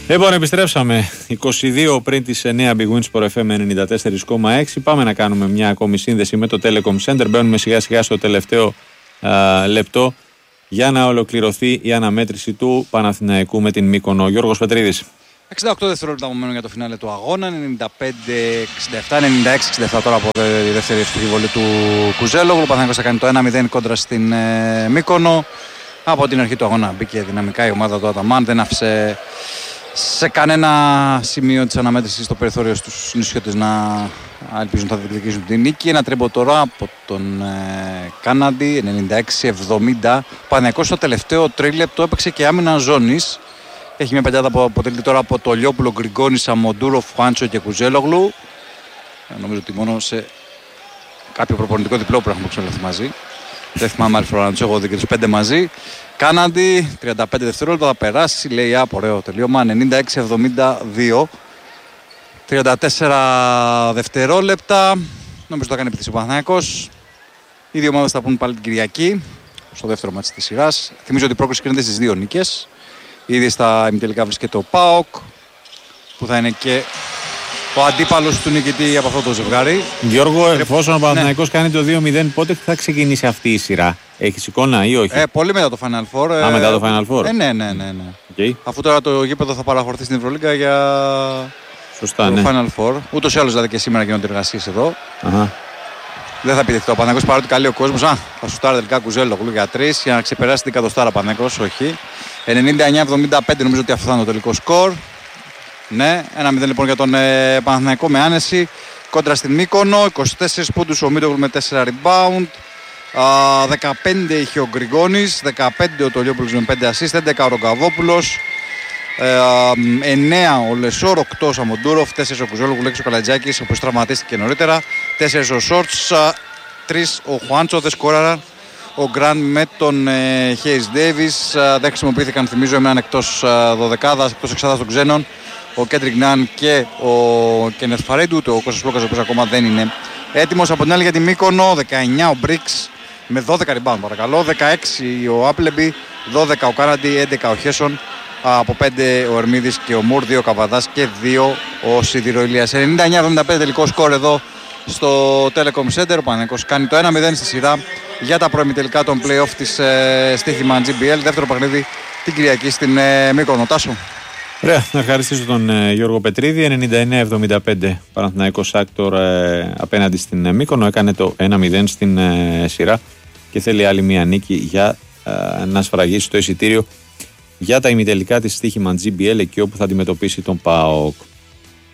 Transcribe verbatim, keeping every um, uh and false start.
Λοιπόν, επιστρέψαμε είκοσι δύο πριν τις εννιά Big Win Sport εφ εμ ενενήντα τέσσερα κόμμα έξι. Πάμε να κάνουμε μια ακόμη σύνδεση με το Telecom Center. Μπαίνουμε σιγά σιγά στο τελευταίο α, λεπτό για να ολοκληρωθεί η αναμέτρηση του Παναθηναϊκού με την Μύκονο. Γιώργος Πετρίδης. εξήντα οκτώ δευτερόλεπτα απομένουν για το φινάλε του αγώνα. ενενήντα πέντε εξήντα επτά, ενενήντα έξι εξήντα επτά τώρα από τη δεύτερη ευτυχή βολή του Κουζέλογλου. Ο Παναθηναϊκός θα κάνει το ένα μηδέν κόντρα στην ε, Μύκονο. Από την αρχή του αγώνα μπήκε δυναμικά η ομάδα του Αταμάν. Δεν άφησε σε κανένα σημείο της αναμέτρησης στο περιθώριο στους νησιώτες να ελπίζουν θα διεκδικήσουν την νίκη. Ένα τρέμπο τώρα από τον ε, Κάναντι, ενενήντα έξι εβδομήντα. Ο Παναθηναϊκός στο τελευταίο τρίλεπτο έπαιξε και άμυνα ζώνης. Έχει μια πεντάδα που αποτελείται τώρα από το Λιόπουλο, Γκριγκόνη, Σαμοντούροφ, Φάντσο και Κουζέλογλου. Ε, νομίζω ότι μόνο σε κάποιο προπονητικό διπλό που έχουμε ξελευθεί μαζί. Δεν θυμάμαι άλλη φορά να τους έχω δει και τους πέντε μαζί. Κάναντι, τριάντα πέντε δευτερόλεπτα θα περάσει, λέει άπ, ωραίο τελείωμα, ενενήντα έξι εβδομήντα δύο. τριάντα τέσσερα δευτερόλεπτα, νομίζω το έκανε επιτυχία ο Παναθηναϊκός. Οι δύο ομάδες θα πούν πάλι την Κυριακή, στο δεύτερο μάτς της σειράς. Θυμίζω ότι η πρόκριση κρίνεται στις δύο νίκες. Ήδη στα ημιτελικά βρίσκεται ο ΠΑΟΚ, που θα είναι και ο αντίπαλος του νικητή από αυτό το ζευγάρι. Γιώργο, εφόσον ο Παναθηναϊκός ναι. κάνει το δύο μηδέν, πότε θα ξεκινήσει αυτή η σειρά? Έχεις εικόνα ή όχι? Ε, πολύ μετά το Final Four. Α, ε, μετά το Final Four. Ε, ναι, ναι, ναι. ναι. Okay. Αφού τώρα το γήπεδο θα παραχωρηθεί στην Ευρωλίγκα για Σωστά, το ναι. Final Four. Ούτως ή άλλως δηλαδή και σήμερα γίνονται εργασίες εδώ. Αχα. Δεν θα επιτευχθεί ο Παναθηναϊκός παρότι καλεί ο κόσμος. Α, θα σουτάρει τελικά Κουζέλογλου για τρεις για να ξεπεράσει την εκατοστάρα Παναθηναϊκός. Όχι. ενενήντα εννιά εβδομήντα πέντε νομίζω ότι αυτό θα είναι το τελικό σκορ. Ναι, ένα μηδέν λοιπόν για τον ε, Παναθηναϊκό με άνεση. Κόντρα στην Μύκονο, είκοσι τέσσερις πόντους ο Μίτογλου με τέσσερα rebound. Uh, δεκαπέντε είχε ο Γκριγκόνης, δεκαπέντε ο Τολιόπουλος με πέντε assist, έντεκα ο Ρογκαβόπουλος, uh, εννέα ο Λεσόρ, οκτώ ο Σαμοντούροφ, τέσσερα ο Κουζόλογου, έξι ο Καλατζάκης, ο οποίος τραυματίστηκε νωρίτερα, τέσσερα ο Σόρτς, uh, τρία ο Χουάντσο, δεν σκόραραν ο Γκραντ με τον Χέις uh, Ντέιβις, uh, δεν χρησιμοποιήθηκαν, θυμίζω, έμειναν εκτός uh, δωδεκάδας, εκτός εξάδας των ξένων, ο Κέντρικ Ναν και ο Κένεθ Φαρέντου, ο Κώστας Πλόκας, ο οποίος ακόμα δεν είναι έτοιμος. Από την άλλη για τη Μύκονο, δεκαεννέα ο Μπρίξ με δώδεκα rebound παρακαλώ, δεκαέξι ο Άπλεμπι, δώδεκα ο Κάναντι, έντεκα ο Χέσον, από πέντε ο Ερμίδης και ο Μουρ, δύο ο Καβαδάς και δύο ο Σιδηροηλίας. ενενήντα εννιά εβδομήντα πέντε τελικό σκορ εδώ στο Telecom Center. Ο Παναθηναϊκός κάνει το ένα μηδέν στη σειρά για τα προημιτελικά των play-off της ε, στοίχημα τζι μπι ελ. Δεύτερο παιχνίδι την Κυριακή στην ε, Μύκονο. Τάσο. Ωραία, να ευχαριστήσω τον ε, Γιώργο Πετρίδη. ενενήντα εννέα εβδομήντα πέντε Παναθηναϊκός Άκτορ ε, απέναντι στην ε, Μύκονο. Έκανε το ένα μηδέν στην ε, σειρά και θέλει άλλη μια νίκη για ε, να σφραγίσει το εισιτήριο για τα ημιτελικά της στοίχημα τζι μπι ελ, εκεί όπου θα αντιμετωπίσει τον ΠΑΟΚ.